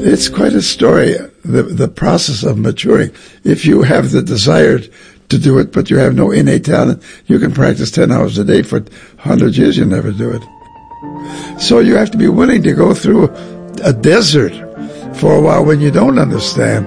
It's quite a story, the process of maturing. If you have the desire to do it, but you have no innate talent, you can practice 10 hours a day for 100 years, you'll never do it. So you have to be willing to go through a desert for a while when you don't understand.